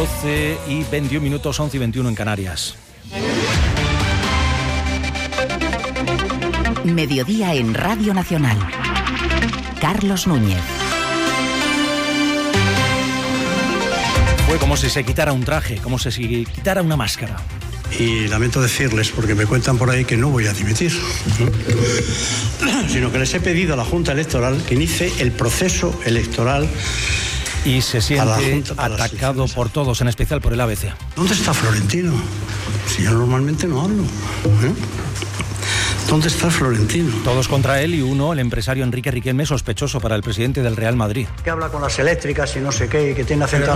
12:21, 11:21 en Canarias. Mediodía en Radio Nacional. Carlos Núñez. Fue como si se quitara un traje, como si se quitara una máscara. Y lamento decirles, porque me cuentan por ahí que no voy a dimitir, sino que les he pedido a la Junta Electoral que inicie el proceso electoral. Y se siente atacado por todos, en especial por el ABC. ¿Dónde está Florentino? Si yo normalmente no hablo. ¿Dónde está Florentino? Todos contra él y uno, el empresario Enrique Riquelme, sospechoso para el presidente del Real Madrid. Que habla con las eléctricas y no sé qué, y que tiene acento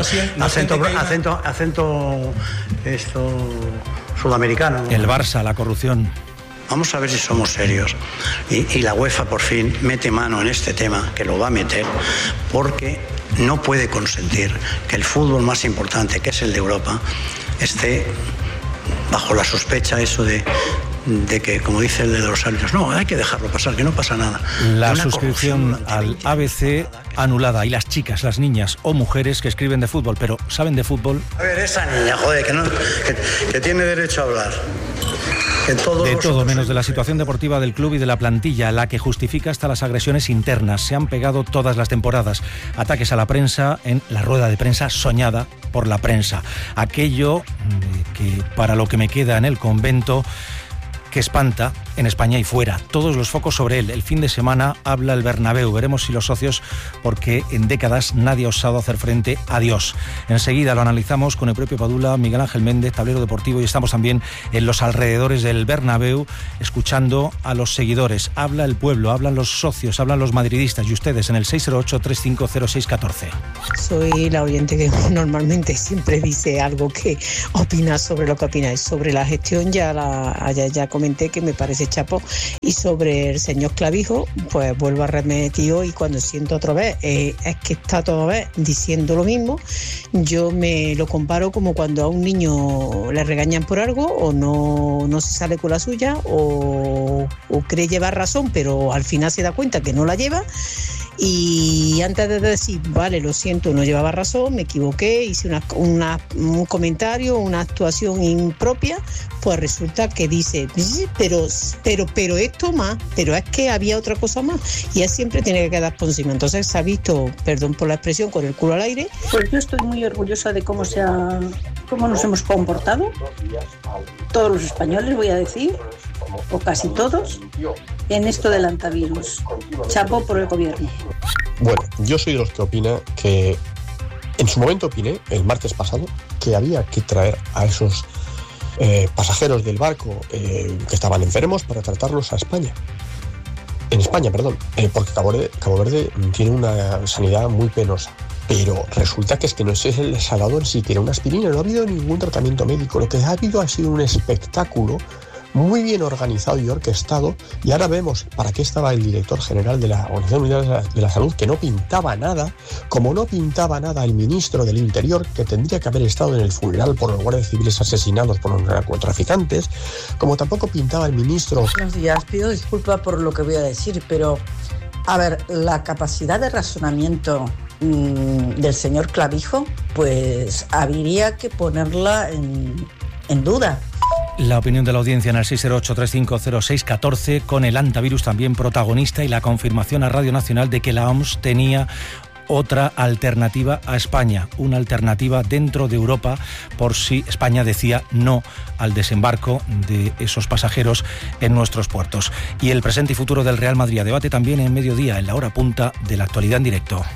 sudamericano. El Barça, la corrupción. Vamos a ver si somos serios. Y la UEFA por fin mete mano en este tema, que lo va a meter, porque no puede consentir que el fútbol más importante, que es el de Europa, esté bajo la sospecha de que, como dice el de los árbitros, no, hay que dejarlo pasar, que no pasa nada. La suscripción al ABC anulada. Y las chicas, las niñas o mujeres que escriben de fútbol, pero ¿saben de fútbol? A ver, esa niña, joder, que tiene derecho a hablar. De todo menos de la situación deportiva del club y de la plantilla, la que justifica hasta las agresiones internas. Se han pegado todas las temporadas. Ataques a la prensa en la rueda de prensa soñada por la prensa. Aquello que, para lo que me queda en el convento, que espanta en España y fuera. Todos los focos sobre él. El fin de semana habla el Bernabéu. Veremos si los socios, porque en décadas nadie ha osado hacer frente a Dios. Enseguida lo analizamos con el propio Padula, Miguel Ángel Méndez, Tablero Deportivo, y estamos también en los alrededores del Bernabéu escuchando a los seguidores. Habla el pueblo, hablan los socios, hablan los madridistas y ustedes en el 608-350-614. Soy la oyente que normalmente siempre dice algo que opina sobre lo que opina. Sobre la gestión ya comenté que me parece chapo, y sobre el señor Clavijo pues vuelvo a remitir, y cuando siento otra vez es que está toda vez diciendo lo mismo. Yo me lo comparo como cuando a un niño le regañan por algo, o no se sale con la suya, o cree llevar razón pero al final se da cuenta que no la lleva, y antes de decir vale, lo siento, no llevaba razón, me equivoqué, hice un comentario, una actuación impropia, pues resulta que dice pero esto más, pero es que había otra cosa más, y él siempre tiene que quedar por encima. Entonces se ha visto, perdón por la expresión, con el culo al aire. Pues yo estoy muy orgullosa de cómo nos hemos comportado todos los españoles, voy a decir, o casi todos, en esto del antivirus. Chapo por el gobierno. Bueno, yo soy de los que opina que, en su momento opiné, el martes pasado, que había que traer a esos pasajeros del barco que estaban enfermos para tratarlos a España. En España, perdón, porque Cabo Verde tiene una sanidad muy penosa. Pero resulta que es que no se les ha dado ni siquiera una aspirina, no ha habido ningún tratamiento médico. Lo que ha habido ha sido un espectáculo muy bien organizado y orquestado, y ahora vemos para qué estaba el director general de la Organización Mundial de la Salud, que no pintaba nada, como no pintaba nada el ministro del Interior, que tendría que haber estado en el funeral por los guardias civiles asesinados por los narcotraficantes, como tampoco pintaba el ministro... Buenos días, pido disculpas por lo que voy a decir, pero, a ver, la capacidad de razonamiento del señor Clavijo, pues habría que ponerla en duda. La opinión de la audiencia en el 608-350-614, con el antivirus también protagonista, y la confirmación a Radio Nacional de que la OMS tenía otra alternativa a España, una alternativa dentro de Europa por si España decía no al desembarco de esos pasajeros en nuestros puertos. Y el presente y futuro del Real Madrid a debate también en Mediodía, en la hora punta de la actualidad en directo.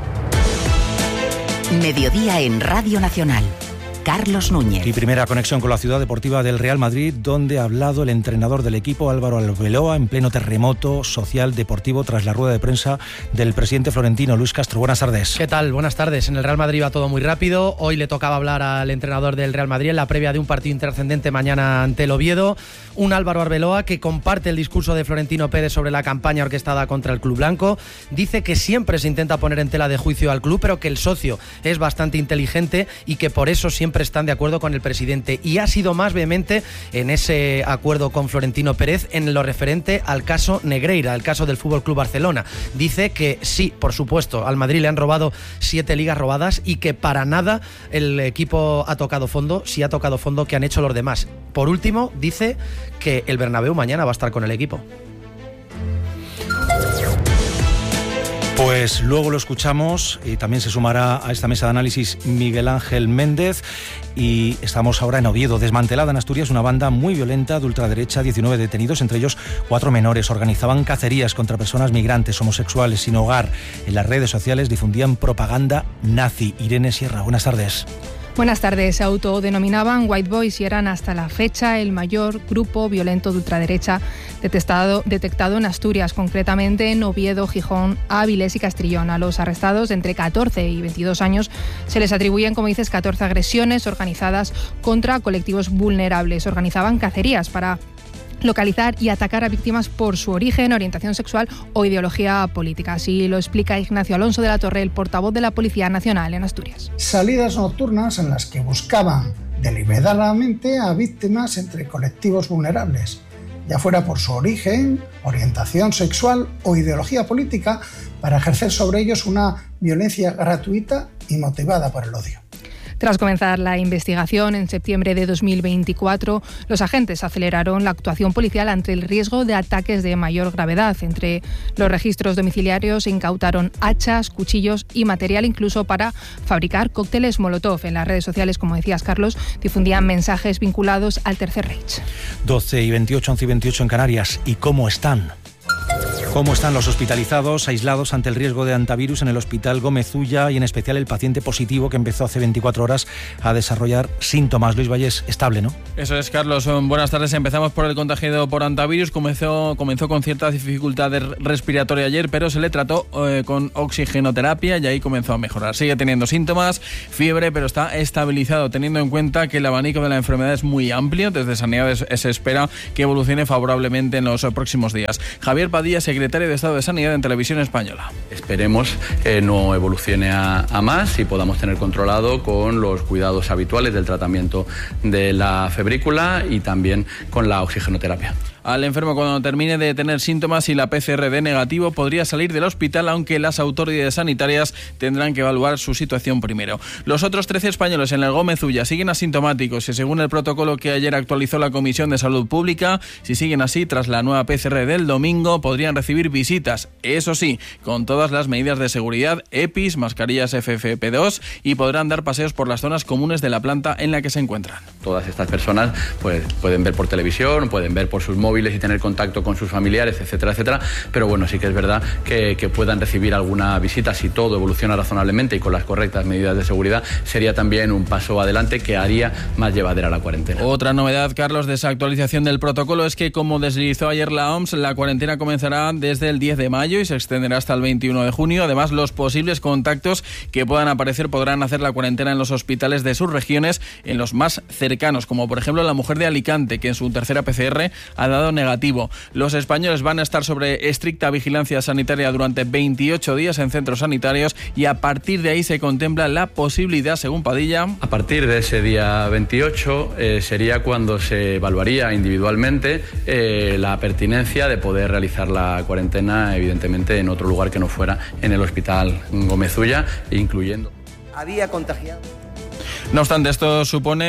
Mediodía en Radio Nacional. Carlos Núñez. Y primera conexión con la ciudad deportiva del Real Madrid, donde ha hablado el entrenador del equipo, Álvaro Arbeloa, en pleno terremoto social deportivo tras la rueda de prensa del presidente florentino, Luis Castro. Buenas tardes. ¿Qué tal? Buenas tardes. En el Real Madrid va todo muy rápido. Hoy le tocaba hablar al entrenador del Real Madrid en la previa de un partido intrascendente mañana ante el Oviedo. Un Álvaro Arbeloa que comparte el discurso de Florentino Pérez sobre la campaña orquestada contra el club blanco. Dice que siempre se intenta poner en tela de juicio al club, pero que el socio es bastante inteligente y que por eso siempre siempre están de acuerdo con el presidente, y ha sido más vehemente en ese acuerdo con Florentino Pérez en lo referente al caso Negreira, el caso del FC Barcelona. Dice que sí, por supuesto, al Madrid le han robado 7 ligas robadas y que para nada el equipo ha tocado fondo, sí ha tocado fondo que han hecho los demás. Por último, dice que el Bernabéu mañana va a estar con el equipo. Pues luego lo escuchamos y también se sumará a esta mesa de análisis Miguel Ángel Méndez. Y estamos ahora en Oviedo. Desmantelada en Asturias una banda muy violenta de ultraderecha, 19 detenidos, entre ellos 4 menores. Organizaban cacerías contra personas migrantes, homosexuales, sin hogar. En las redes sociales difundían propaganda nazi. Irene Sierra, buenas tardes. Buenas tardes. Se autodenominaban White Boys y eran hasta la fecha el mayor grupo violento de ultraderecha detectado en Asturias, concretamente en Oviedo, Gijón, Áviles y Castrillón. A los arrestados de entre 14 y 22 años se les atribuyen, como dices, 14 agresiones organizadas contra colectivos vulnerables. Organizaban cacerías para localizar y atacar a víctimas por su origen, orientación sexual o ideología política. Así lo explica Ignacio Alonso de la Torre, el portavoz de la Policía Nacional en Asturias. Salidas nocturnas en las que buscaban deliberadamente a víctimas entre colectivos vulnerables, ya fuera por su origen, orientación sexual o ideología política, para ejercer sobre ellos una violencia gratuita y motivada por el odio. Tras comenzar la investigación en septiembre de 2024, los agentes aceleraron la actuación policial ante el riesgo de ataques de mayor gravedad. Entre los registros domiciliarios se incautaron hachas, cuchillos y material incluso para fabricar cócteles Molotov. En las redes sociales, como decías, Carlos, difundían mensajes vinculados al Tercer Reich. 12 y 28, 11 y 28 en Canarias. ¿Y cómo están? ¿Cómo están los hospitalizados, aislados ante el riesgo de hantavirus en el Hospital Gómez Ulla y en especial el paciente positivo que empezó hace 24 horas a desarrollar síntomas? Luis Valles, estable, ¿no? Eso es, Carlos. Buenas tardes. Empezamos por el contagiado por hantavirus. Comenzó con cierta dificultad respiratoria ayer, pero se le trató con oxigenoterapia y ahí comenzó a mejorar. Sigue teniendo síntomas, fiebre, pero está estabilizado, teniendo en cuenta que el abanico de la enfermedad es muy amplio. Desde Sanidad se espera que evolucione favorablemente en los próximos días. Javier Padilla, secretario de Estado de Sanidad en Televisión Española. Esperemos que no evolucione a más y podamos tener controlado con los cuidados habituales del tratamiento de la febrícula y también con la oxigenoterapia. Al enfermo, cuando termine de tener síntomas y la PCR dé negativo, podría salir del hospital, aunque las autoridades sanitarias tendrán que evaluar su situación primero. Los otros 13 españoles en el Gómez Ulla siguen asintomáticos y, según el protocolo que ayer actualizó la Comisión de Salud Pública, si siguen así, tras la nueva PCR del domingo, podrían recibir visitas, eso sí, con todas las medidas de seguridad, EPIs, mascarillas FFP2, y podrán dar paseos por las zonas comunes de la planta en la que se encuentran. Todas estas personas pues, pueden ver por televisión, pueden ver por sus móviles y tener contacto con sus familiares, etcétera, etcétera, pero bueno, sí que es verdad que puedan recibir alguna visita. Si todo evoluciona razonablemente y con las correctas medidas de seguridad, sería también un paso adelante que haría más llevadera la cuarentena. Otra novedad, Carlos, de esa actualización del protocolo es que, como deslizó ayer la OMS, la cuarentena comenzará desde el 10 de mayo y se extenderá hasta el 21 de junio. Además, los posibles contactos que puedan aparecer podrán hacer la cuarentena en los hospitales de sus regiones, en los más cercanos, como por ejemplo la mujer de Alicante, que en su tercera PCR ha dado negativo. Los españoles van a estar sobre estricta vigilancia sanitaria durante 28 días en centros sanitarios y a partir de ahí se contempla la posibilidad, según Padilla. A partir de ese día 28 sería cuando se evaluaría individualmente la pertinencia de poder realizar la cuarentena, evidentemente en otro lugar que no fuera en el Hospital Gómez Ulla, incluyendo. Había contagiado. No obstante, esto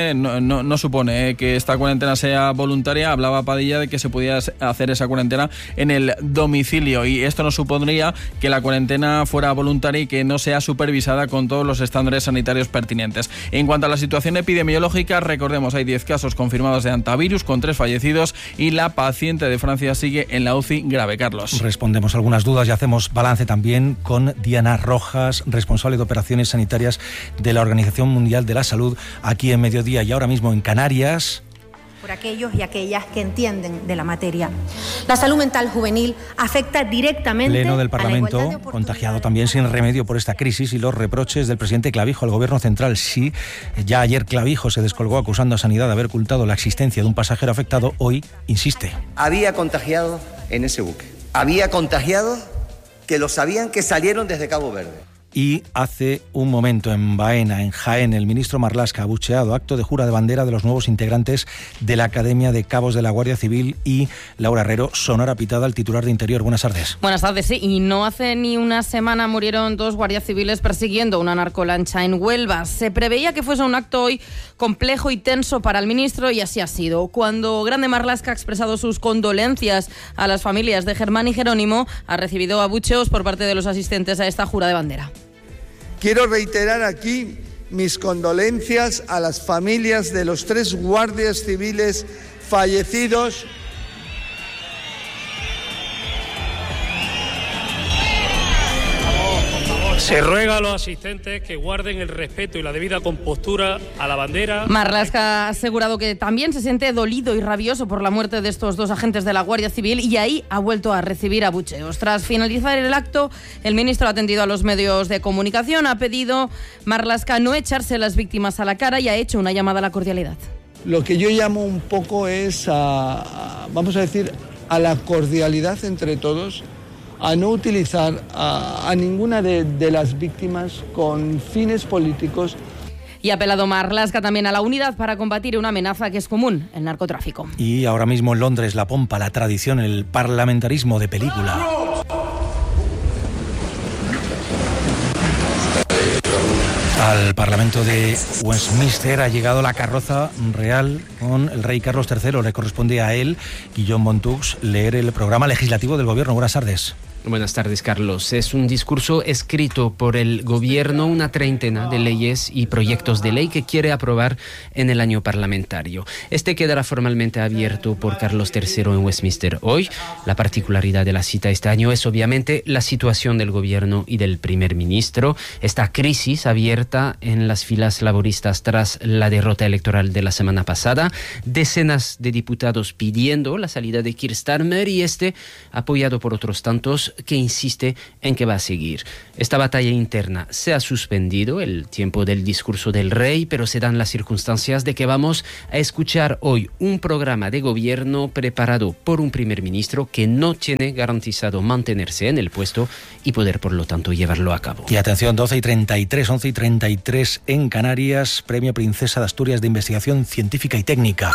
no supone que esta cuarentena sea voluntaria. Hablaba Padilla de que se podía hacer esa cuarentena en el domicilio y esto no supondría que la cuarentena fuera voluntaria y que no sea supervisada con todos los estándares sanitarios pertinentes. En cuanto a la situación epidemiológica, recordemos, hay 10 casos confirmados de hantavirus con 3 fallecidos y la paciente de Francia sigue en la UCI grave. Carlos. Respondemos algunas dudas y hacemos balance también con Diana Rojas, responsable de operaciones sanitarias de la Organización Mundial de la Salud, aquí en Mediodía y ahora mismo en Canarias. Por aquellos y aquellas que entienden de la materia. La salud mental juvenil afecta directamente. Pleno del Parlamento, contagiado también sin remedio por esta crisis y los reproches del presidente Clavijo al Gobierno central. Sí, ya ayer Clavijo se descolgó acusando a Sanidad de haber ocultado la existencia de un pasajero afectado. Hoy insiste. Había contagiado en ese buque. Había contagiado que lo sabían que salieron desde Cabo Verde. Y hace un momento en Baena, en Jaén, el ministro Marlaska ha abucheado acto de jura de bandera de los nuevos integrantes de la Academia de Cabos de la Guardia Civil. Y Laura Herrero, sonora pitada al titular de Interior. Buenas tardes. Buenas tardes, sí. Y no hace ni una semana murieron 2 guardias civiles persiguiendo una narcolancha en Huelva. Se preveía que fuese un acto hoy complejo y tenso para el ministro y así ha sido. Cuando Grande Marlaska ha expresado sus condolencias a las familias de Germán y Jerónimo, ha recibido abucheos por parte de los asistentes a esta jura de bandera. Quiero reiterar aquí mis condolencias a las familias de los 3 guardias civiles fallecidos. Se ruega a los asistentes que guarden el respeto y la debida compostura a la bandera. Marlaska ha asegurado que también se siente dolido y rabioso por la muerte de estos 2 agentes de la Guardia Civil y ahí ha vuelto a recibir abucheos. Tras finalizar el acto, el ministro ha atendido a los medios de comunicación, ha pedido Marlaska no echarse a las víctimas a la cara y ha hecho una llamada a la cordialidad. Lo que yo llamo un poco es vamos a decir, a la cordialidad entre todos, a no utilizar a ninguna de las víctimas con fines políticos. Y ha apelado Marlaska también a la unidad para combatir una amenaza que es común, el narcotráfico. Y ahora mismo en Londres, la pompa, la tradición, el parlamentarismo de película. Al Parlamento de Westminster ha llegado la carroza real con el rey Carlos III. Le corresponde a él, Guillaume Montux, leer el programa legislativo del gobierno. Buenas tardes. Buenas tardes, Carlos. Es un discurso escrito por el gobierno, una treintena de leyes y proyectos de ley que quiere aprobar en el año parlamentario. Este quedará formalmente abierto por Carlos III en Westminster hoy. La particularidad de la cita este año es obviamente la situación del gobierno y del primer ministro. Esta crisis abierta en las filas laboristas tras la derrota electoral de la semana pasada. Decenas de diputados pidiendo la salida de Keir Starmer y apoyado por otros tantos que insiste en que va a seguir. Esta batalla interna se ha suspendido, el tiempo del discurso del rey, pero se dan las circunstancias de que vamos a escuchar hoy un programa de gobierno preparado por un primer ministro que no tiene garantizado mantenerse en el puesto y poder, por lo tanto, llevarlo a cabo. Y atención, 12:33, 11:33 en Canarias, Premio Princesa de Asturias de Investigación Científica y Técnica.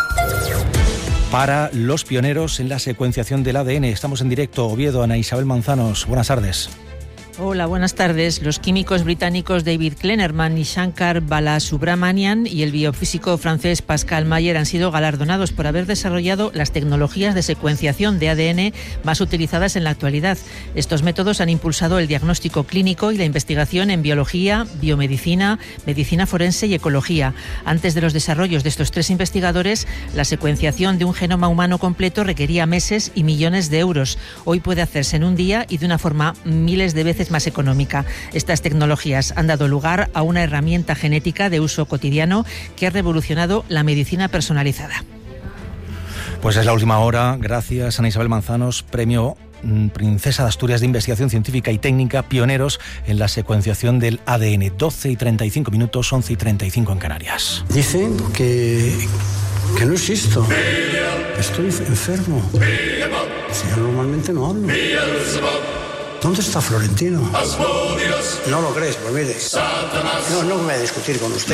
Para los pioneros en la secuenciación del ADN. Estamos en directo, Oviedo, Ana Isabel Manzanos. Buenas tardes. Hola, buenas tardes. Los químicos británicos David Kleinerman y Shankar Balasubramanian y el biofísico francés Pascal Mayer han sido galardonados por haber desarrollado las tecnologías de secuenciación de ADN más utilizadas en la actualidad. Estos métodos han impulsado el diagnóstico clínico y la investigación en biología, biomedicina, medicina forense y ecología. Antes de los desarrollos de estos 3 investigadores, la secuenciación de un genoma humano completo requería meses y millones de euros. Hoy puede hacerse en un día y de una forma miles de veces más económica. Estas tecnologías han dado lugar a una herramienta genética de uso cotidiano que ha revolucionado la medicina personalizada. Pues es la última hora. Gracias, Ana Isabel Manzanos. Premio Princesa de Asturias de Investigación Científica y Técnica, pioneros en la secuenciación del ADN. 12:35 minutos, 11:35 en Canarias. Dicen que no existo, que estoy enfermo. Si yo normalmente no hablo. ¿Dónde está Florentino? No lo crees, pues mire. No voy a discutir con usted.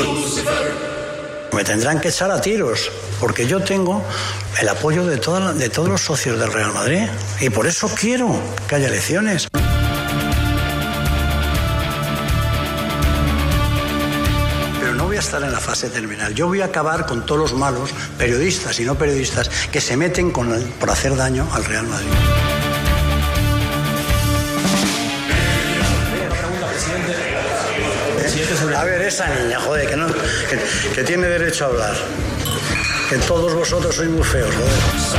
Me tendrán que echar a tiros, porque yo tengo el apoyo de todos los socios del Real Madrid. Y por eso quiero que haya elecciones. Pero no voy a estar en la fase terminal. Yo voy a acabar con todos los malos, periodistas y no periodistas, que se meten por hacer daño al Real Madrid. A ver, esa niña, joder, que tiene derecho a hablar. Que todos vosotros sois muy feos, joder.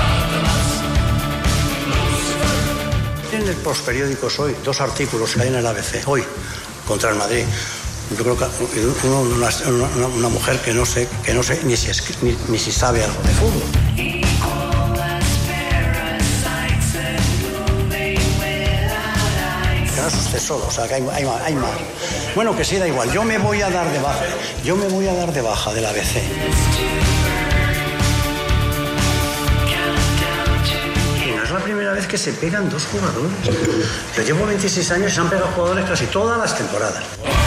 En el postperiódicos hoy, 2 artículos que hay en el ABC, hoy, contra el Madrid. Yo creo que una mujer que no sé ni si sabe algo de fútbol. Que no es usted solo, o sea, que hay más. Bueno, que sí, da igual. Yo me voy a dar de baja del ABC. Y no es la primera vez que se pegan dos jugadores. Yo llevo 26 años y se han pegado jugadores casi todas las temporadas.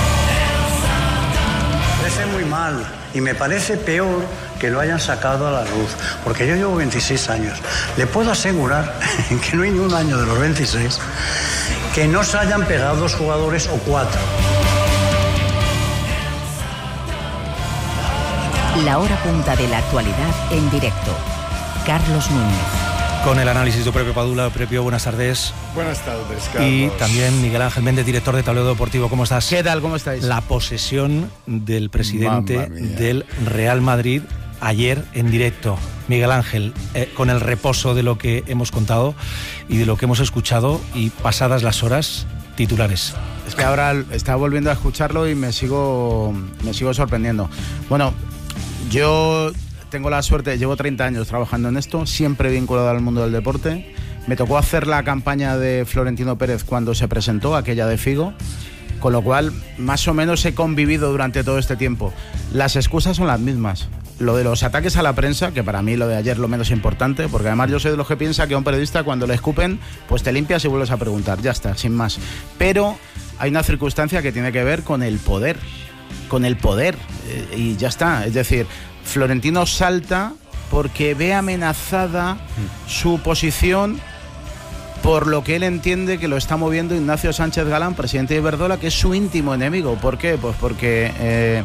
Me parece muy mal y me parece peor que lo hayan sacado a la luz, porque yo llevo 26 años. Le puedo asegurar que no hay ni un año de los 26 que no se hayan pegado dos jugadores o cuatro. La hora punta de la actualidad en directo. Carlos Núñez. Con el análisis de Prepio Padula. Prepio, buenas tardes. Buenas tardes, Carlos. Y también Miguel Ángel Méndez, director de Tablero Deportivo. ¿Cómo estás? ¿Qué tal? ¿Cómo estáis? La posesión del presidente del Real Madrid ayer en directo. Miguel Ángel, con el reposo de lo que hemos contado y de lo que hemos escuchado y pasadas las horas, titulares. Es que ahora estaba volviendo a escucharlo y me sigo sorprendiendo. Bueno, yo tengo la suerte, llevo 30 años trabajando en esto, siempre vinculado al mundo del deporte. Me tocó hacer la campaña de Florentino Pérez cuando se presentó, aquella de Figo, con lo cual más o menos he convivido durante todo este tiempo. Las excusas son las mismas. Lo de los ataques a la prensa, que para mí lo de ayer es lo menos importante, porque además yo soy de los que piensa que a un periodista cuando le escupen, pues te limpias y vuelves a preguntar, ya está, sin más. Pero hay una circunstancia que tiene que ver con el poder, y ya está. Es decir, Florentino salta porque ve amenazada su posición por lo que él entiende que lo está moviendo Ignacio Sánchez Galán, presidente de Iberdrola, que es su íntimo enemigo. ¿Por qué? Pues porque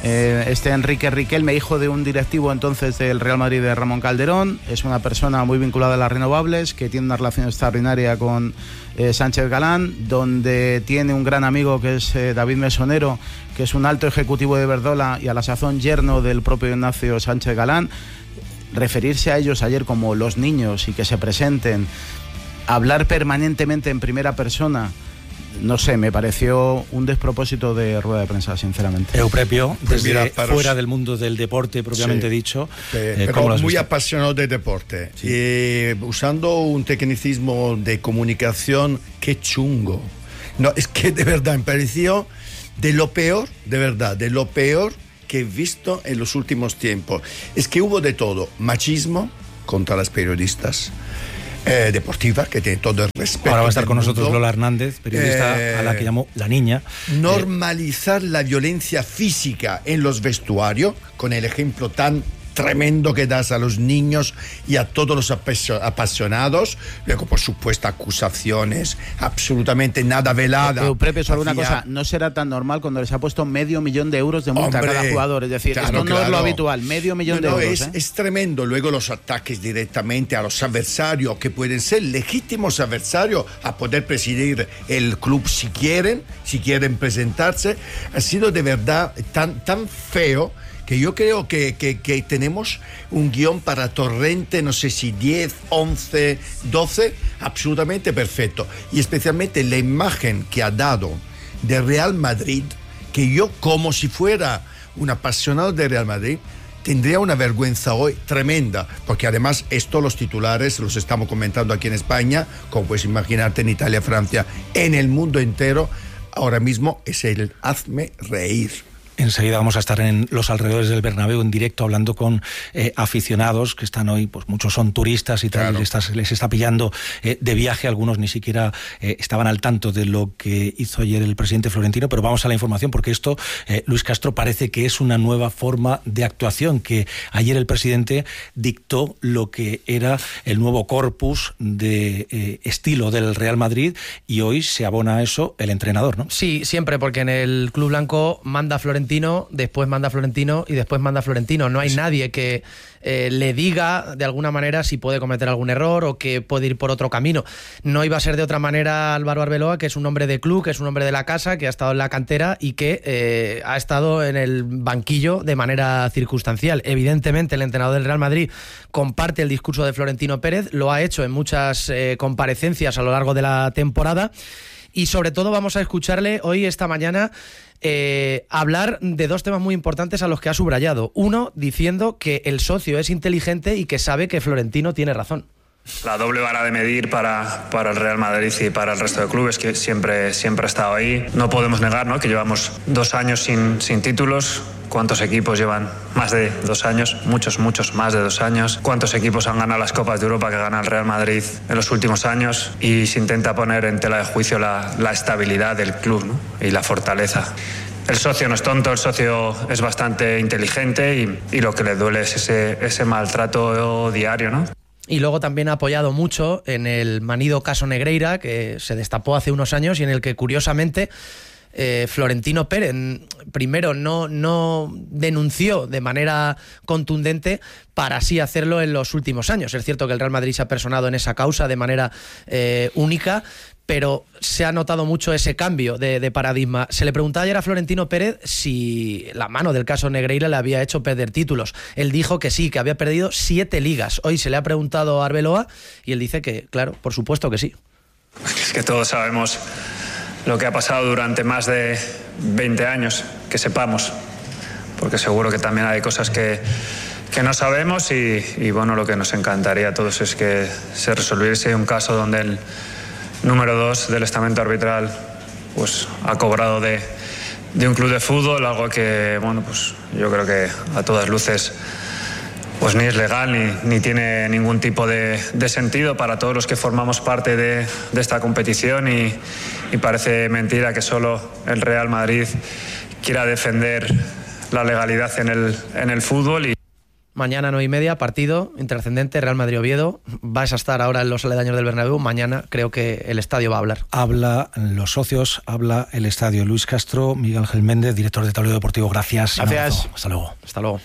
Enrique Riquelme, hijo de un directivo entonces del Real Madrid de Ramón Calderón, es una persona muy vinculada a las renovables, que tiene una relación extraordinaria con Sánchez Galán, donde tiene un gran amigo que es David Mesonero, que es un alto ejecutivo de Iberdrola y a la sazón yerno del propio Ignacio Sánchez Galán. Referirse a ellos ayer como los niños y que se presenten, hablar permanentemente en primera persona, no sé, me pareció un despropósito de rueda de prensa, sinceramente. Prepio, desde fuera del mundo del deporte propiamente dicho. Pero muy apasionado de deporte. Sí. Usando un tecnicismo de comunicación, qué chungo. No, es que de verdad me pareció de lo peor, de verdad, de lo peor que he visto en los últimos tiempos. Es que hubo de todo, machismo contra las periodistas, deportiva, que tiene todo el respeto. Ahora va a estar con nosotros Lola Hernández, periodista a la que llamó la niña. Normalizar la violencia física en los vestuarios, con el ejemplo tan tremendo que das a los niños y a todos los apasionados. Luego, por supuesto, acusaciones absolutamente nada veladas. Prepio, solo una cosa, no será tan normal cuando les ha puesto $500,000 de multa a cada jugador. Es decir, esto no es lo habitual, $500,000 de euros. Es tremendo. Luego los ataques directamente a los adversarios, que pueden ser legítimos adversarios a poder presidir el club si quieren presentarse. Ha sido de verdad tan feo que yo creo que tenemos un guión para Torrente, no sé si 10, 11, 12, absolutamente perfecto. Y especialmente la imagen que ha dado de Real Madrid, que yo, como si fuera un apasionado de Real Madrid, tendría una vergüenza hoy tremenda, porque además los titulares los estamos comentando aquí en España, como puedes imaginarte en Italia, Francia, en el mundo entero, ahora mismo es el hazme reír. Enseguida vamos a estar en los alrededores del Bernabéu en directo hablando con aficionados que están hoy, pues muchos son turistas y tal, claro. Les está pillando de viaje, algunos ni siquiera estaban al tanto de lo que hizo ayer el presidente Florentino, pero vamos a la información porque esto, Luis Castro, parece que es una nueva forma de actuación, que ayer el presidente dictó lo que era el nuevo corpus de estilo del Real Madrid y hoy se abona a eso el entrenador, ¿no? Sí, siempre, porque en el Club Blanco manda Florentino, después manda Florentino y después manda Florentino. No hay nadie que le diga de alguna manera si puede cometer algún error o que puede ir por otro camino. No iba a ser de otra manera Álvaro Arbeloa, que es un hombre de club, que es un hombre de la casa, que ha estado en la cantera y que ha estado en el banquillo de manera circunstancial. Evidentemente el entrenador del Real Madrid comparte el discurso de Florentino Pérez, lo ha hecho en muchas comparecencias a lo largo de la temporada y sobre todo vamos a escucharle hoy, esta mañana, hablar de dos temas muy importantes a los que ha subrayado. Uno, diciendo que el socio es inteligente y que sabe que Florentino tiene razón. La doble vara de medir para el Real Madrid y para el resto de clubes, que siempre ha estado ahí. No podemos negar, ¿no?, que llevamos 2 años sin títulos, ¿Cuántos equipos llevan más de 2 años? Muchos más de 2 años. ¿Cuántos equipos han ganado las Copas de Europa que gana el Real Madrid en los últimos años? Y se intenta poner en tela de juicio la estabilidad del club, ¿no? Y la fortaleza. El socio no es tonto, el socio es bastante inteligente y lo que le duele es ese maltrato diario, ¿no? Y luego también ha apoyado mucho en el manido caso Negreira, que se destapó hace unos años y en el que, curiosamente, Florentino Pérez primero no denunció de manera contundente para así hacerlo en los últimos años. Es cierto que el Real Madrid se ha personado en esa causa de manera única, pero se ha notado mucho ese cambio de paradigma. Se le preguntaba ayer a Florentino Pérez si la mano del caso Negreira le había hecho perder títulos. Él dijo que sí, que había perdido 7 ligas. Hoy se le ha preguntado a Arbeloa y él dice que, claro, por supuesto que sí. Es que todos sabemos lo que ha pasado durante más de 20 años, que sepamos, porque seguro que también hay cosas que no sabemos y bueno, lo que nos encantaría a todos es que se resolviese un caso donde el número 2 del estamento arbitral pues ha cobrado de un club de fútbol, algo que bueno, pues yo creo que a todas luces pues ni es legal ni tiene ningún tipo de sentido para todos los que formamos parte de esta competición y parece mentira que solo el Real Madrid quiera defender la legalidad en el fútbol. Mañana 9:30, partido intrascendente, Real Madrid-Oviedo. Vais a estar ahora en los aledaños del Bernabéu. Mañana creo que el estadio va a hablar. Habla los socios, habla el estadio. Luis Castro, Miguel Ángel Méndez, director de Tablero Deportivo. Gracias. Gracias. Hasta luego. Hasta luego.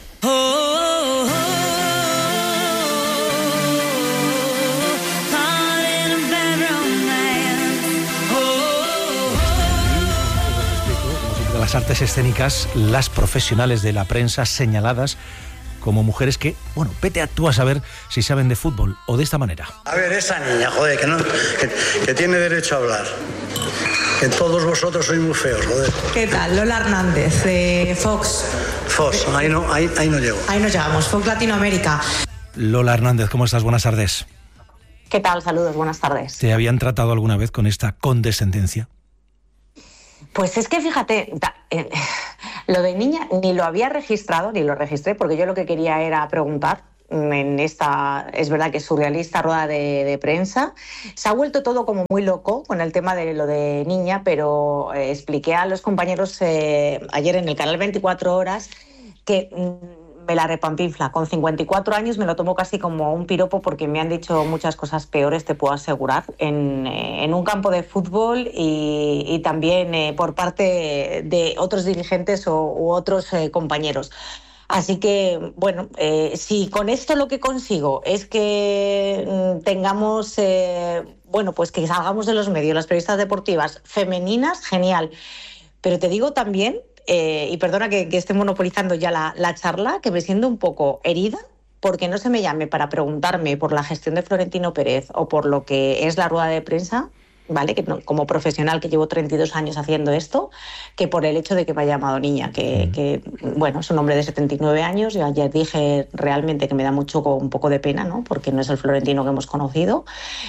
Las artes escénicas, las profesionales de la prensa señaladas como mujeres que, bueno, vete tú a saber si saben de fútbol o de esta manera. A ver, esa niña, joder, que tiene derecho a hablar. Que todos vosotros sois muy feos, joder. ¿Qué tal? Lola Hernández, de Fox. Fox, ahí no llego. Ahí nos llamamos, Fox Latinoamérica. Lola Hernández, ¿cómo estás? Buenas tardes. ¿Qué tal? Saludos, buenas tardes. ¿Te habían tratado alguna vez con esta condescendencia? Pues es que fíjate, lo de niña ni lo había registrado, ni lo registré, porque yo lo que quería era preguntar en esta, es verdad que surrealista rueda de prensa. Se ha vuelto todo como muy loco con el tema de lo de niña, pero expliqué a los compañeros ayer en el canal 24 Horas que me la repampinfla. Con 54 años me lo tomo casi como un piropo porque me han dicho muchas cosas peores, te puedo asegurar, en un campo de fútbol y también por parte de otros dirigentes u otros compañeros. Así que, bueno, si con esto lo que consigo es que tengamos, bueno, pues que salgamos de los medios, las periodistas deportivas femeninas, genial. Pero te digo también, y perdona que esté monopolizando ya la charla, que me siento un poco herida porque no se me llame para preguntarme por la gestión de Florentino Pérez o por lo que es la rueda de prensa, ¿vale? Que no, como profesional que llevo 32 años haciendo esto, que por el hecho de que me ha llamado niña, que bueno, es un hombre de 79 años. Yo ayer dije realmente que me da un poco de pena, ¿no? Porque no es el Florentino que hemos conocido.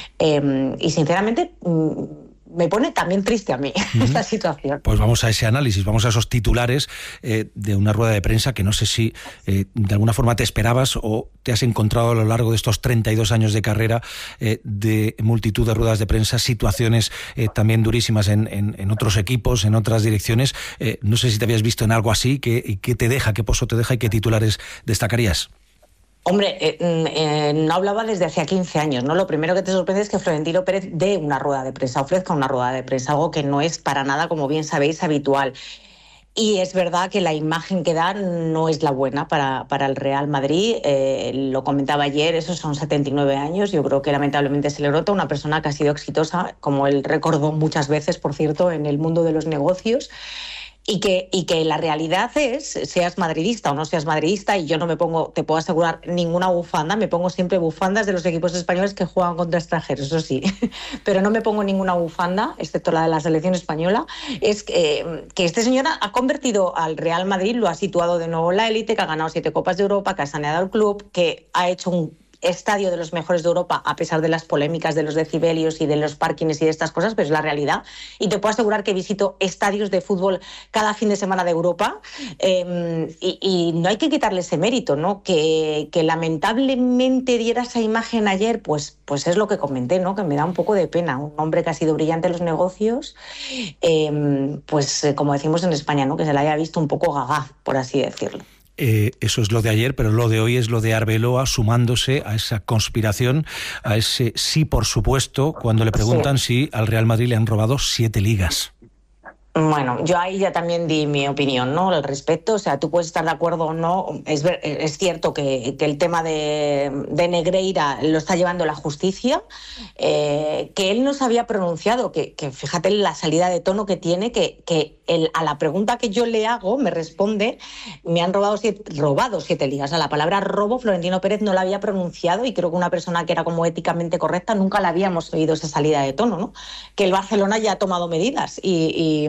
Y sinceramente me pone también triste a mí esta situación. Pues vamos a ese análisis, vamos a esos titulares de una rueda de prensa que no sé si de alguna forma te esperabas o te has encontrado a lo largo de estos 32 años de carrera de multitud de ruedas de prensa, situaciones también durísimas en otros equipos, en otras direcciones. No sé si te habías visto en algo así, ¿qué te deja, qué pozo te deja y qué titulares destacarías? Hombre, no hablaba desde hacía 15 años, ¿no? Lo primero que te sorprende es que Florentino Pérez dé una rueda de prensa, ofrezca una rueda de prensa, algo que no es para nada, como bien sabéis, habitual. Y es verdad que la imagen que da no es la buena para el Real Madrid. Lo comentaba ayer, esos son 79 años. Yo creo que lamentablemente se le nota una persona que ha sido exitosa, como él recordó muchas veces, por cierto, en el mundo de los negocios. Y que la realidad es, seas madridista o no seas madridista, y yo no me pongo, te puedo asegurar, ninguna bufanda, me pongo siempre bufandas de los equipos españoles que juegan contra extranjeros, eso sí, pero no me pongo ninguna bufanda, excepto la de la selección española. Es que este señor ha convertido al Real Madrid, lo ha situado de nuevo en la élite, que ha ganado 7 Copas de Europa, que ha saneado el club, que ha hecho un estadio de los mejores de Europa, a pesar de las polémicas de los decibelios y de los parkings y de estas cosas, pero es la realidad. Y te puedo asegurar que visito estadios de fútbol cada fin de semana de Europa, y no hay que quitarle ese mérito, ¿no? Que lamentablemente diera esa imagen ayer, pues es lo que comenté, ¿no? Que me da un poco de pena. Un hombre que ha sido brillante en los negocios, como decimos en España, ¿no? Que se le haya visto un poco gaga, por así decirlo. Eso es lo de ayer, pero lo de hoy es lo de Arbeloa sumándose a esa conspiración, a ese sí, por supuesto, cuando le preguntan si al Real Madrid le han robado 7 ligas. Bueno, yo ahí ya también di mi opinión, ¿no?, al respecto. O sea, tú puedes estar de acuerdo o no. Es cierto que el tema de Negreira lo está llevando la justicia, que él no se había pronunciado, que fíjate la salida de tono que tiene, que él, a la pregunta que yo le hago, me responde, me han robado 7 ligas. O sea, la palabra robo, Florentino Pérez no la había pronunciado, y creo que una persona que era como éticamente correcta nunca la habíamos oído esa salida de tono, ¿no? Que el Barcelona ya ha tomado medidas y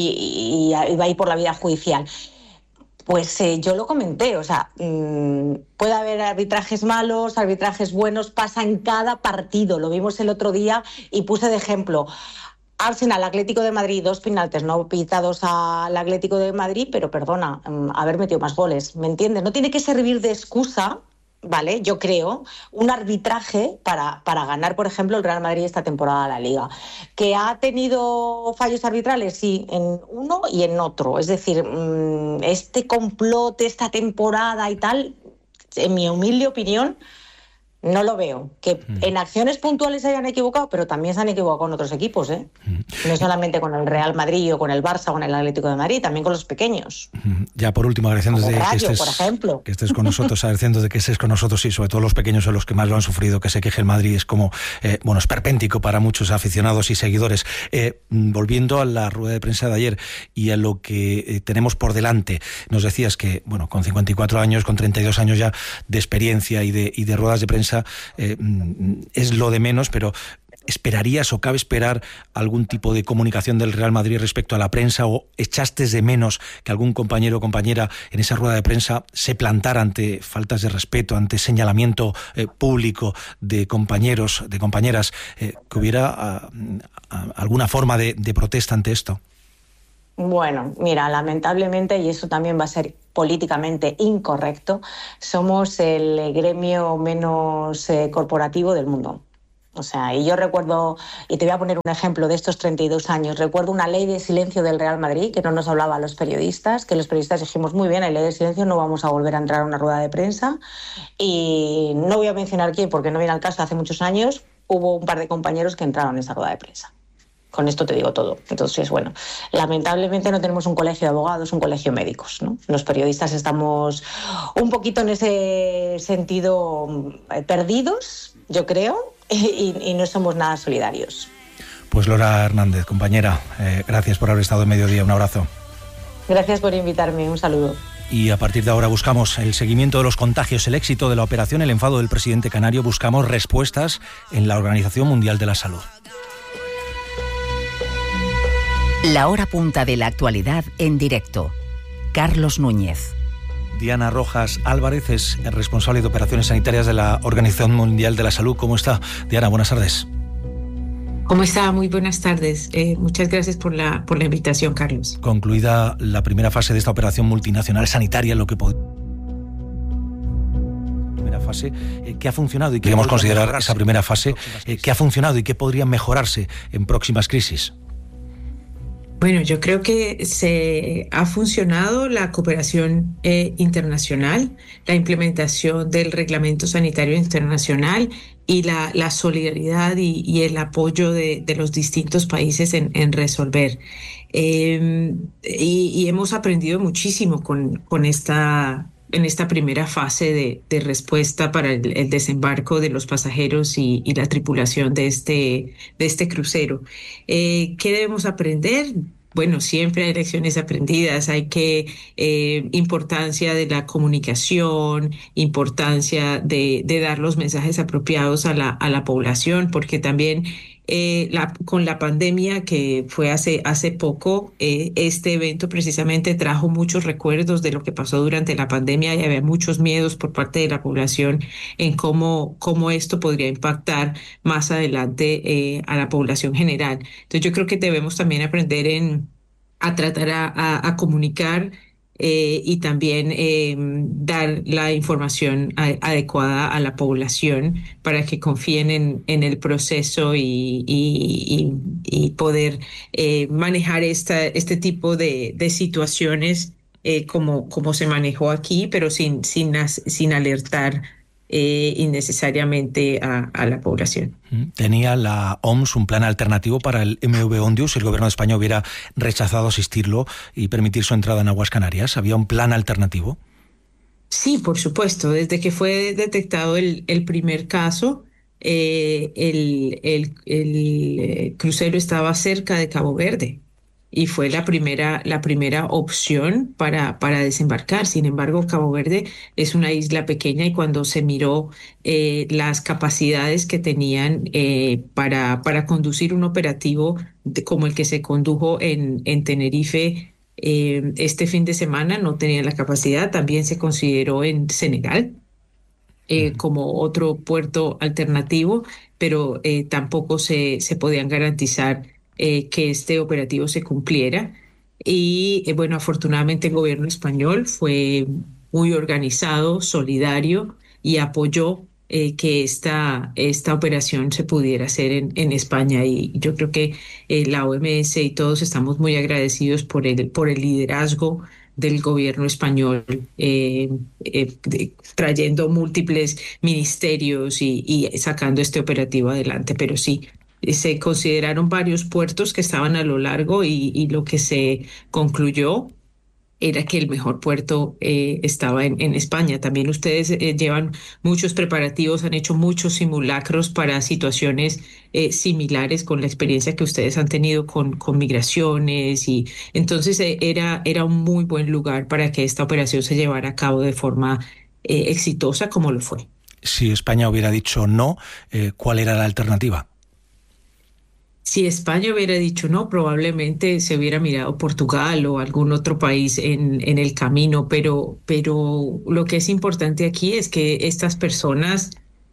va a ir por la vía judicial. Pues yo lo comenté, o sea, puede haber arbitrajes malos, arbitrajes buenos, pasa en cada partido. Lo vimos el otro día y puse de ejemplo Arsenal, Atlético de Madrid, 2 penaltis no pitados al Atlético de Madrid, pero perdona, haber metido más goles, ¿me entiendes? No tiene que servir de excusa, ¿vale? Yo creo, un arbitraje para ganar, por ejemplo, el Real Madrid esta temporada la Liga. ¿Que ha tenido fallos arbitrales? Sí, en uno y en otro. Es decir, este complot, esta temporada y tal, en mi humilde opinión, no lo veo. Que en acciones puntuales se hayan equivocado, pero también se han equivocado con otros equipos, ¿eh? No solamente con el Real Madrid o con el Barça o con el Atlético de Madrid, también con los pequeños. Ya por último, agradeciendo de Rayo, por ejemplo, que estés con nosotros, agradeciendo de que estés con nosotros, y sobre todo los pequeños son los que más lo han sufrido, que se queje el Madrid, es como, esperpéntico para muchos aficionados y seguidores. Volviendo a la rueda de prensa de ayer y a lo que tenemos por delante, nos decías que, con 54 años, con 32 años ya de experiencia y de ruedas de prensa, es lo de menos, pero ¿esperarías o cabe esperar algún tipo de comunicación del Real Madrid respecto a la prensa, o echaste de menos que algún compañero o compañera en esa rueda de prensa se plantara ante faltas de respeto, ante señalamiento público de compañeros, de compañeras, que hubiera alguna forma de protesta ante esto? Bueno, mira, lamentablemente, y eso también va a ser políticamente incorrecto, somos el gremio menos corporativo del mundo. O sea, y yo recuerdo, y te voy a poner un ejemplo de estos 32 años, recuerdo una ley de silencio del Real Madrid que no nos hablaba a los periodistas, que los periodistas dijimos, muy bien, hay ley de silencio, no vamos a volver a entrar a una rueda de prensa, y no voy a mencionar quién porque no viene al caso. Hace muchos años hubo un par de compañeros que entraron en esa rueda de prensa. Con esto te digo todo. Entonces, bueno, lamentablemente no tenemos un colegio de abogados, un colegio de médicos, ¿no? Los periodistas estamos un poquito en ese sentido perdidos, yo creo, y no somos nada solidarios. Pues Lola Hernández, compañera, gracias por haber estado en Mediodía. Un abrazo. Gracias por invitarme. Un saludo. Y a partir de ahora buscamos el seguimiento de los contagios, el éxito de la operación, el enfado del presidente canario. Buscamos respuestas en la Organización Mundial de la Salud. La hora punta de la actualidad en directo. Carlos Núñez. Diana Rojas Álvarez es responsable de operaciones sanitarias de la Organización Mundial de la Salud. ¿Cómo está? Diana, buenas tardes. ¿Cómo está? Muy buenas tardes. Muchas gracias por la invitación, Carlos. Concluida la primera fase de esta operación multinacional sanitaria, lo que primera fase, ¿qué ha funcionado y qué queremos considerar esa primera fase? ¿Qué ha funcionado y qué podría mejorarse en próximas crisis? Bueno, yo creo que se ha funcionado la cooperación internacional, la implementación del Reglamento Sanitario Internacional y la solidaridad y el apoyo de los distintos países en resolver. Y hemos aprendido muchísimo en esta primera fase de respuesta para el desembarco de los pasajeros y la tripulación de este crucero. ¿Qué debemos aprender? Bueno, siempre hay lecciones aprendidas, importancia de la comunicación, importancia de dar los mensajes apropiados a la población, porque también con la pandemia que fue hace poco, este evento precisamente trajo muchos recuerdos de lo que pasó durante la pandemia y había muchos miedos por parte de la población en cómo esto podría impactar más adelante a la población general. Entonces yo creo que debemos también aprender a tratar a comunicar y también dar la información adecuada a la población para que confíen en el proceso y poder manejar este tipo de situaciones como se manejó aquí, pero sin alertar innecesariamente a la población. ¿Tenía la OMS un plan alternativo para el MV Ondius si el gobierno de España hubiera rechazado asistirlo y permitir su entrada en aguas canarias? ¿Había un plan alternativo? Sí, por supuesto. Desde que fue detectado el primer caso, el crucero estaba cerca de Cabo Verde y fue la primera opción para desembarcar. Sin embargo, Cabo Verde es una isla pequeña y cuando se miró las capacidades que tenían para conducir un operativo como el que se condujo en Tenerife este fin de semana, no tenían la capacidad. También se consideró en Senegal como otro puerto alternativo, pero tampoco se podían garantizar que este operativo se cumpliera. Y bueno, afortunadamente el gobierno español fue muy organizado, solidario y apoyó que esta operación se pudiera hacer en España. Y yo creo que la OMS y todos estamos muy agradecidos por el liderazgo del gobierno español, trayendo múltiples ministerios y sacando este operativo adelante. Pero sí, se consideraron varios puertos que estaban a lo largo y lo que se concluyó era que el mejor puerto estaba en España. También ustedes llevan muchos preparativos, han hecho muchos simulacros para situaciones similares con la experiencia que ustedes han tenido con migraciones y entonces era un muy buen lugar para que esta operación se llevara a cabo de forma exitosa como lo fue. Si España hubiera dicho no, ¿cuál era la alternativa? Si España hubiera dicho no, probablemente se hubiera mirado Portugal o algún otro país en el camino, pero lo que es importante aquí es que estas personas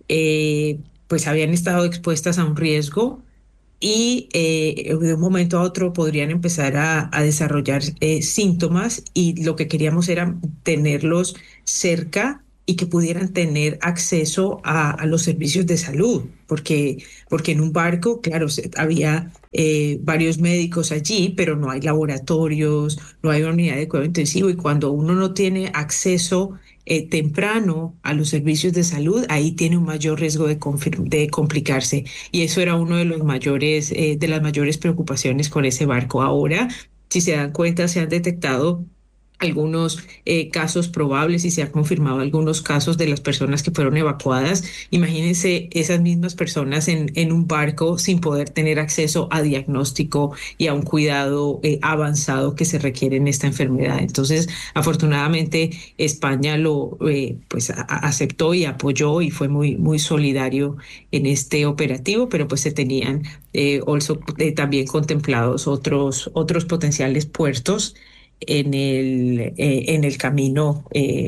pues habían estado expuestas a un riesgo y de un momento a otro podrían empezar a desarrollar síntomas y lo que queríamos era tenerlos cerca y que pudieran tener acceso a los servicios de salud, porque en un barco, claro, había varios médicos allí, pero no hay laboratorios, no hay unidad de cuidado intensivo, y cuando uno no tiene acceso temprano a los servicios de salud, ahí tiene un mayor riesgo de complicarse, y eso era uno de las mayores preocupaciones con ese barco. Ahora, si se dan cuenta, se han detectado algunos casos probables y se ha confirmado algunos casos de las personas que fueron evacuadas. Imagínense esas mismas personas en un barco sin poder tener acceso a diagnóstico y a un cuidado avanzado que se requiere en esta enfermedad. Entonces, afortunadamente, España lo aceptó y apoyó y fue muy, muy solidario en este operativo, pero pues se tenían también contemplados otros potenciales puertos en el camino,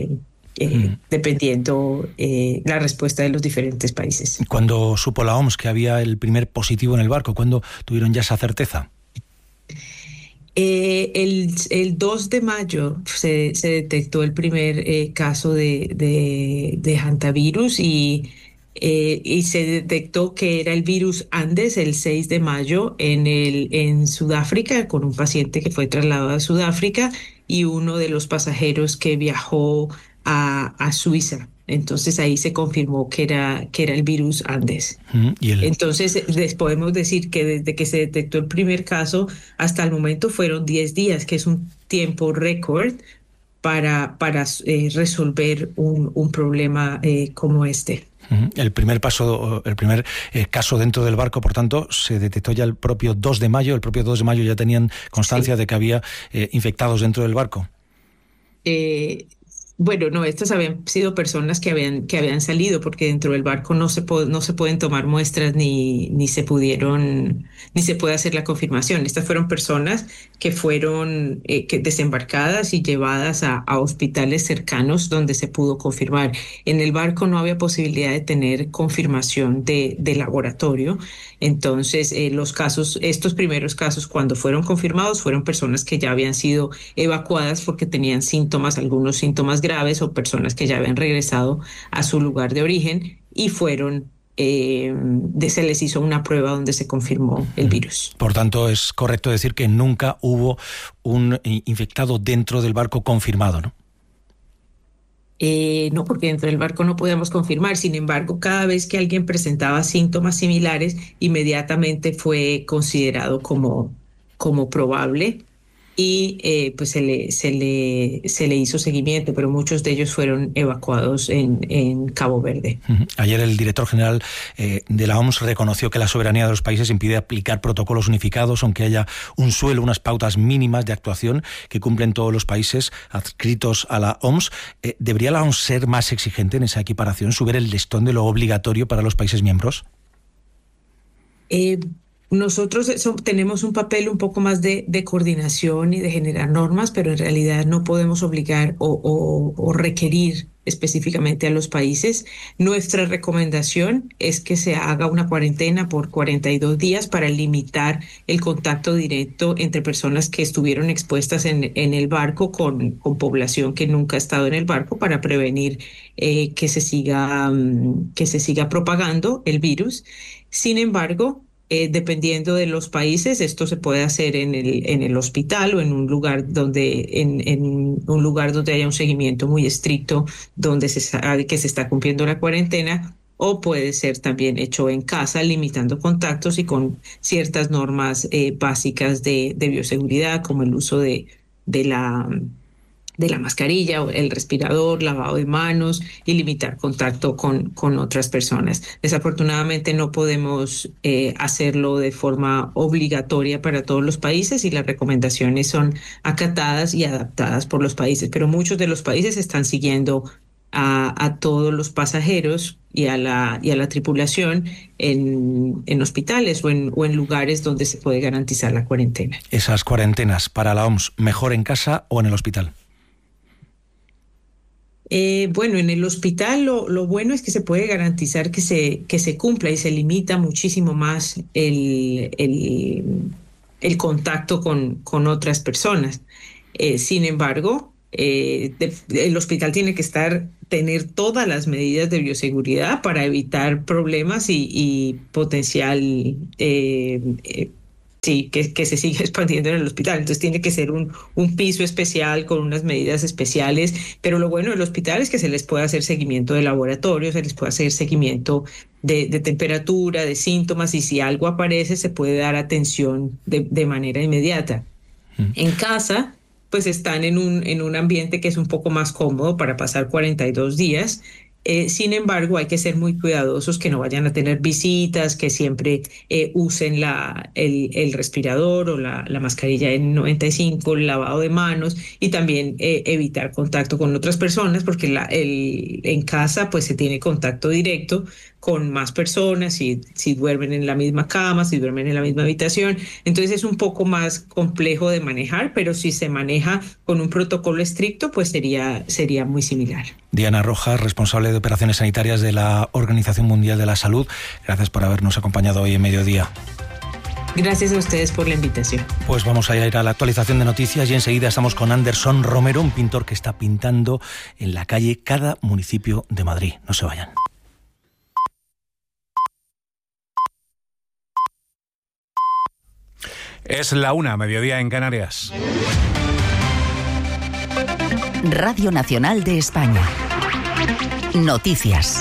dependiendo la respuesta de los diferentes países. Cuando supo la OMS que había el primer positivo en el barco, ¿cuándo tuvieron ya esa certeza? El 2 de mayo se detectó el primer caso de hantavirus y se detectó que era el virus Andes el 6 de mayo en Sudáfrica, con un paciente que fue trasladado a Sudáfrica y uno de los pasajeros que viajó a Suiza. Entonces ahí se confirmó que era el virus Andes. Entonces les podemos decir que desde que se detectó el primer caso hasta el momento fueron 10 días, que es un tiempo récord para resolver un problema como este. El primer caso dentro del barco, por tanto, se detectó ya el propio 2 de mayo. El propio 2 de mayo ya tenían constancia de que había infectados dentro del barco. Bueno, no, estas habían sido personas que habían salido, porque dentro del barco no se pueden tomar muestras ni se puede hacer la confirmación. Estas fueron personas que fueron desembarcadas y llevadas a hospitales cercanos donde se pudo confirmar. En el barco no había posibilidad de tener confirmación de laboratorio. Entonces, estos primeros casos, cuando fueron confirmados, fueron personas que ya habían sido evacuadas porque tenían algunos síntomas graves, o personas que ya habían regresado a su lugar de origen y se les hizo una prueba donde se confirmó el virus. Por tanto, es correcto decir que nunca hubo un infectado dentro del barco confirmado, ¿no? No, porque dentro del barco no podíamos confirmar. Sin embargo, cada vez que alguien presentaba síntomas similares, inmediatamente fue considerado como probable y pues se le hizo seguimiento, pero muchos de ellos fueron evacuados en Cabo Verde. Ayer el director general de la OMS reconoció que la soberanía de los países impide aplicar protocolos unificados, aunque haya unas pautas mínimas de actuación que cumplen todos los países adscritos a la OMS. ¿Debería la OMS ser más exigente en esa equiparación, subir el listón de lo obligatorio para los países miembros? Nosotros tenemos un papel un poco más de coordinación y de generar normas, pero en realidad no podemos obligar o requerir específicamente a los países. Nuestra recomendación es que se haga una cuarentena por 42 días para limitar el contacto directo entre personas que estuvieron expuestas en el barco con población que nunca ha estado en el barco, para prevenir que se siga propagando el virus. Sin embargo, dependiendo de los países, esto se puede hacer en el hospital o en un lugar donde haya un seguimiento muy estricto, donde se sabe que se está cumpliendo la cuarentena, o puede ser también hecho en casa, limitando contactos y con ciertas normas básicas de bioseguridad, como el uso de la mascarilla, el respirador, lavado de manos y limitar contacto con otras personas. Desafortunadamente no podemos hacerlo de forma obligatoria para todos los países, y las recomendaciones son acatadas y adaptadas por los países, pero muchos de los países están siguiendo a todos los pasajeros y a la tripulación en hospitales o en lugares donde se puede garantizar la cuarentena. Esas cuarentenas para la OMS, ¿mejor en casa o en el hospital? Bueno, en el hospital lo bueno es que se puede garantizar que se cumpla, y se limita muchísimo más el contacto con otras personas. Sin embargo, el hospital tiene que tener todas las medidas de bioseguridad para evitar problemas y potencial que se siga expandiendo en el hospital. Entonces tiene que ser un piso especial con unas medidas especiales, pero lo bueno del hospital es que se les puede hacer seguimiento de laboratorio, se les puede hacer seguimiento de temperatura, de síntomas, y si algo aparece se puede dar atención de manera inmediata. En casa, pues están en un ambiente que es un poco más cómodo para pasar 42 días. Sin embargo, hay que ser muy cuidadosos, que no vayan a tener visitas, que siempre usen el respirador o la mascarilla N95, el lavado de manos, y también evitar contacto con otras personas, porque en casa pues se tiene contacto directo con más personas, si duermen en la misma cama, si duermen en la misma habitación. Entonces es un poco más complejo de manejar, pero si se maneja con un protocolo estricto, pues sería muy similar. Diana Rojas, responsable de operaciones sanitarias de la Organización Mundial de la Salud, gracias por habernos acompañado hoy en Mediodía. Gracias a ustedes por la invitación. Pues vamos a ir a la actualización de noticias y enseguida estamos con Anderson Romero, un pintor que está pintando en la calle cada municipio de Madrid. No se vayan. Es la 1, mediodía en Canarias. Radio Nacional de España. Noticias.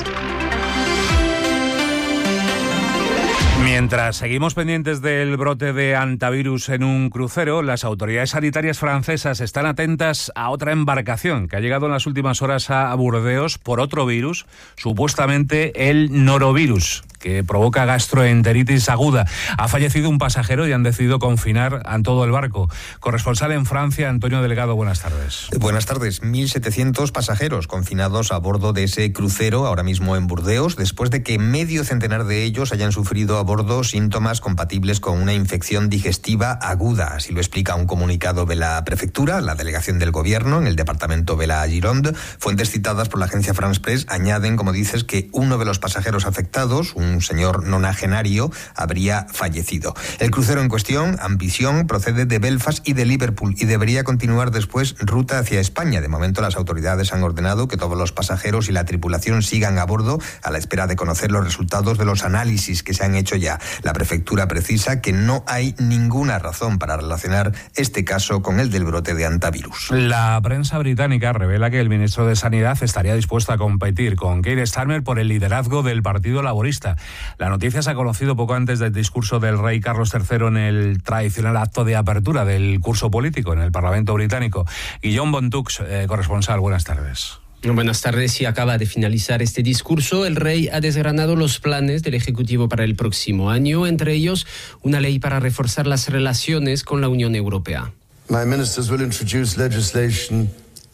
Mientras seguimos pendientes del brote de hantavirus en un crucero, las autoridades sanitarias francesas están atentas a otra embarcación que ha llegado en las últimas horas a Burdeos por otro virus, supuestamente el norovirus. que provoca gastroenteritis aguda. Ha fallecido un pasajero y han decidido confinar a todo el barco. Corresponsal en Francia, Antonio Delgado, buenas tardes. Buenas tardes. 1.700 pasajeros confinados a bordo de ese crucero, ahora mismo en Burdeos, después de que medio centenar de ellos hayan sufrido a bordo síntomas compatibles con una infección digestiva aguda. Así lo explica un comunicado de la prefectura, la delegación del gobierno en el departamento de la Gironde. Fuentes citadas por la agencia France Press añaden, como dices, que uno de los pasajeros afectados, un señor nonagenario, habría fallecido. El crucero en cuestión, Ambition, procede de Belfast y de Liverpool y debería continuar después ruta hacia España. De momento las autoridades han ordenado que todos los pasajeros y la tripulación sigan a bordo a la espera de conocer los resultados de los análisis que se han hecho ya. La prefectura precisa que no hay ninguna razón para relacionar este caso con el del brote de hantavirus. La prensa británica revela que el ministro de Sanidad estaría dispuesto a competir con Keir Starmer por el liderazgo del Partido Laborista. La noticia se ha conocido poco antes del discurso del rey Carlos III en el tradicional acto de apertura del curso político en el Parlamento británico. Guillaume Bontux, corresponsal, buenas tardes. Buenas tardes. Y acaba de finalizar este discurso. El rey ha desgranado los planes del Ejecutivo para el próximo año, entre ellos una ley para reforzar las relaciones con la Unión Europea. My ministers will introduce legislation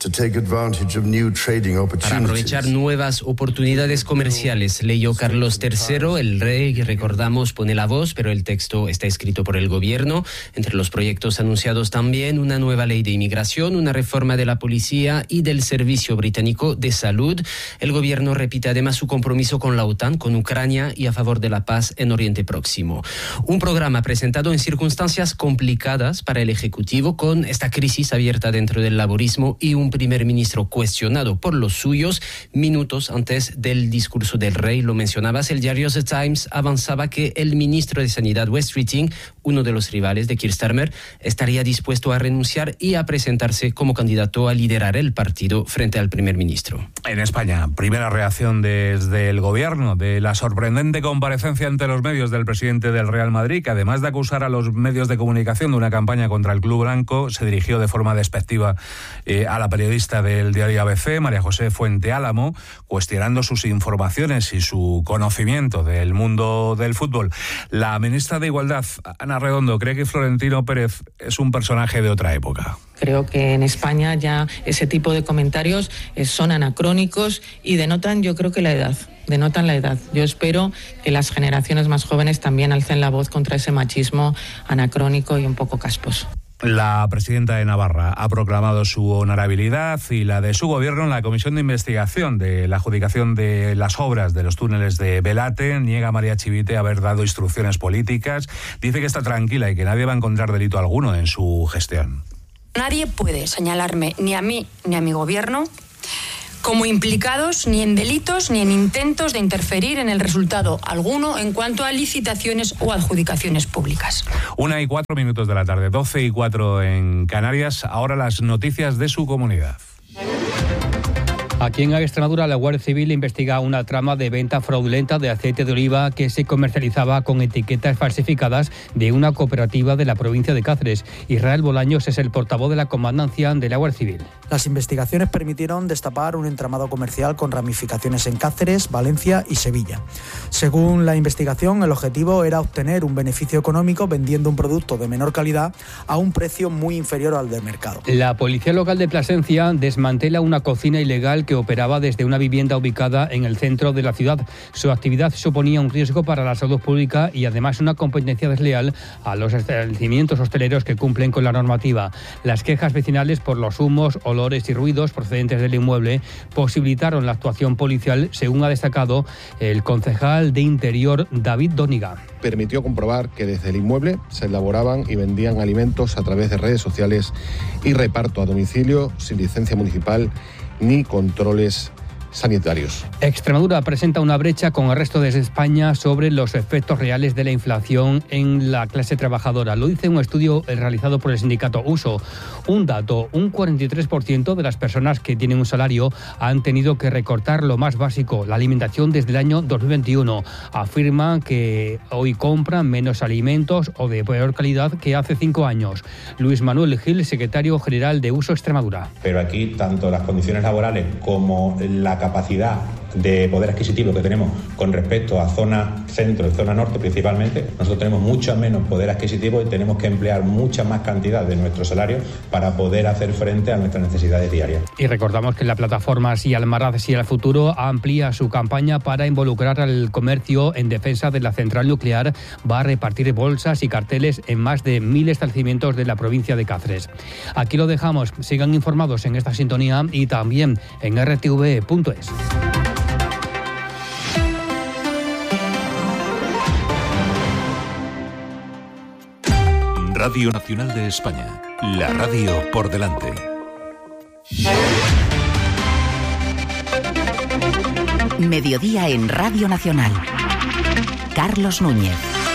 para aprovechar nuevas oportunidades comerciales. Leyó Carlos III, el rey, recordamos, pone la voz, pero el texto está escrito por el gobierno. Entre los proyectos anunciados también una nueva ley de inmigración, una reforma de la policía y del Servicio Británico de Salud. El gobierno repite además su compromiso con la OTAN, con Ucrania y a favor de la paz en Oriente Próximo. Un programa presentado en circunstancias complicadas para el Ejecutivo, con esta crisis abierta dentro del laborismo y un primer ministro cuestionado por los suyos. Minutos antes del discurso del rey, lo mencionabas, el diario The Times avanzaba que el ministro de Sanidad, Wes Keating, uno de los rivales de Keir Starmer, estaría dispuesto a renunciar y a presentarse como candidato a liderar el partido frente al primer ministro. En España, primera reacción desde el gobierno de la sorprendente comparecencia ante los medios del presidente del Real Madrid, que además de acusar a los medios de comunicación de una campaña contra el club blanco, se dirigió de forma despectiva a la periodista del diario ABC, María José Fuente Álamo, cuestionando sus informaciones y su conocimiento del mundo del fútbol. La ministra de Igualdad, Ana Redondo, cree que Florentino Pérez es un personaje de otra época. Creo que en España ya ese tipo de comentarios son anacrónicos y denotan, yo creo que la edad. Yo espero que las generaciones más jóvenes también alcen la voz contra ese machismo anacrónico y un poco casposo. La presidenta de Navarra ha proclamado su honorabilidad y la de su gobierno en la comisión de investigación de la adjudicación de las obras de los túneles de Belate. Niega a María Chivite haber dado instrucciones políticas. Dice que está tranquila y que nadie va a encontrar delito alguno en su gestión. Nadie puede señalarme, ni a mí ni a mi gobierno, como implicados ni en delitos ni en intentos de interferir en el resultado alguno en cuanto a licitaciones o adjudicaciones públicas. 1:04 de la tarde, 12:04 en Canarias. Ahora las noticias de su comunidad. Aquí en Extremadura, la Guardia Civil investiga una trama de venta fraudulenta de aceite de oliva que se comercializaba con etiquetas falsificadas de una cooperativa de la provincia de Cáceres. Israel Bolaños es el portavoz de la comandancia de la Guardia Civil. Las investigaciones permitieron destapar un entramado comercial con ramificaciones en Cáceres, Valencia y Sevilla. Según la investigación, el objetivo era obtener un beneficio económico vendiendo un producto de menor calidad a un precio muy inferior al del mercado. La policía local de Plasencia desmantela una cocina ilegal que operaba desde una vivienda ubicada en el centro de la ciudad. Su actividad suponía un riesgo para la salud pública y además una competencia desleal a los establecimientos hosteleros que cumplen con la normativa. Las quejas vecinales por los humos, olores y ruidos procedentes del inmueble posibilitaron la actuación policial, según ha destacado el concejal de Interior, David Dóniga. Permitió comprobar que desde el inmueble se elaboraban y vendían alimentos a través de redes sociales y reparto a domicilio sin licencia municipal ni controles sanitarios. Extremadura presenta una brecha con el resto de España sobre los efectos reales de la inflación en la clase trabajadora. Lo dice un estudio realizado por el sindicato USO. Un dato, un 43% de las personas que tienen un salario han tenido que recortar lo más básico, la alimentación, desde el año 2021. Afirman que hoy compran menos alimentos o de peor calidad que hace 5 años. Luis Manuel Gil, secretario general de USO Extremadura. Pero aquí tanto las condiciones laborales como la capacidad de poder adquisitivo que tenemos con respecto a zona centro y zona norte principalmente, nosotros tenemos mucho menos poder adquisitivo y tenemos que emplear mucha más cantidad de nuestro salario para poder hacer frente a nuestras necesidades diarias. Y recordamos que la plataforma Sí Almaraz, Sí al Futuro amplía su campaña para involucrar al comercio en defensa de la central nuclear. Va a repartir bolsas y carteles en más de 1000 establecimientos de la provincia de Cáceres. Aquí lo dejamos. Sigan informados en esta sintonía y también en rtv.es. Radio Nacional de España, la radio por delante. Mediodía en Radio Nacional. Carlos Núñez.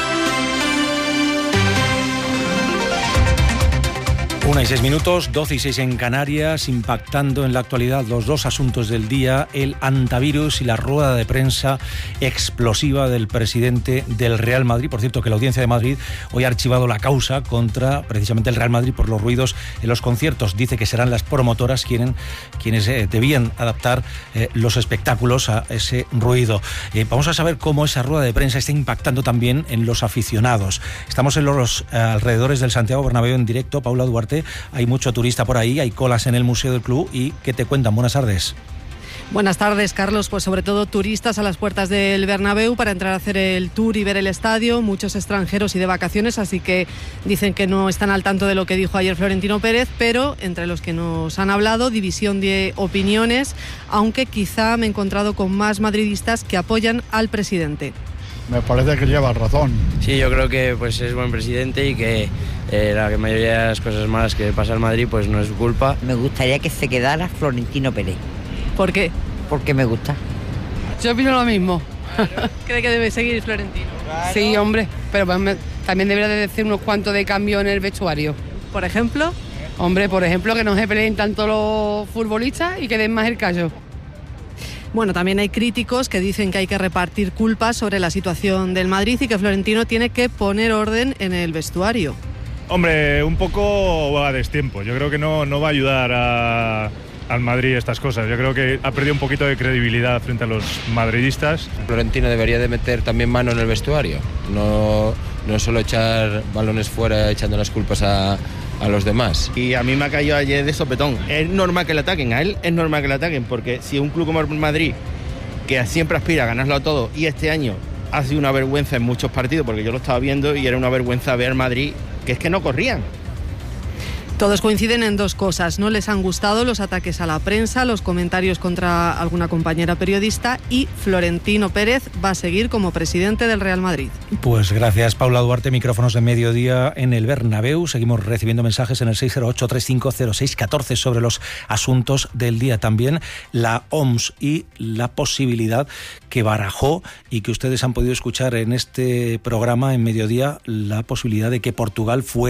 1:06, 12:06 en Canarias, impactando en la actualidad los dos asuntos del día, el antivirus y la rueda de prensa explosiva del presidente del Real Madrid. Por cierto, que la Audiencia de Madrid hoy ha archivado la causa contra precisamente el Real Madrid por los ruidos en los conciertos. Dice que serán las promotoras quienes debían adaptar los espectáculos a ese ruido. Vamos a saber cómo esa rueda de prensa está impactando también en los aficionados. Estamos en los alrededores del Santiago Bernabéu en directo. Paula Duarte, hay mucho turista por ahí, hay colas en el Museo del Club. ¿Y qué te cuentan? Buenas tardes. Buenas tardes, Carlos. Pues sobre todo turistas a las puertas del Bernabéu para entrar a hacer el tour y ver el estadio, muchos extranjeros y de vacaciones, así que dicen que no están al tanto de lo que dijo ayer Florentino Pérez, pero entre los que nos han hablado, división de opiniones, aunque quizá me he encontrado con más madridistas que apoyan al presidente. Me parece que lleva razón. Sí, yo creo que pues es buen presidente y que la mayoría de las cosas malas que pasa al Madrid pues no es su culpa. Me gustaría que se quedara Florentino Pérez. ¿Por qué? Porque me gusta. Yo opino lo mismo. ¿Cree que debe seguir Florentino? Claro. Sí, hombre, pero también debería de decir unos cuantos de cambio en el vestuario. ¿Por ejemplo? Hombre, por ejemplo, que no se peleen tanto los futbolistas y que den más el callo. Bueno, también hay críticos que dicen que hay que repartir culpas sobre la situación del Madrid y que Florentino tiene que poner orden en el vestuario. Hombre, un poco a destiempo. Yo creo que no va a ayudar al Madrid estas cosas. Yo creo que ha perdido un poquito de credibilidad frente a los madridistas. Florentino debería de meter también mano en el vestuario. No solo echar balones fuera echando las culpas a los demás. Y a mí me ha caído ayer de sopetón. Es normal que le ataquen, a él es normal que le ataquen, porque si un club como el Madrid, que siempre aspira a ganarlo todo, y este año ha sido una vergüenza en muchos partidos, porque yo lo estaba viendo y era una vergüenza ver Madrid, que es que no corrían. Todos coinciden en dos cosas. No les han gustado los ataques a la prensa, los comentarios contra alguna compañera periodista, y Florentino Pérez va a seguir como presidente del Real Madrid. Pues gracias, Paula Duarte. Micrófonos de mediodía en el Bernabéu. Seguimos recibiendo mensajes en el 608-3506-14 sobre los asuntos del día. También la OMS y la posibilidad que barajó y que ustedes han podido escuchar en este programa en mediodía, la posibilidad de que Portugal fuera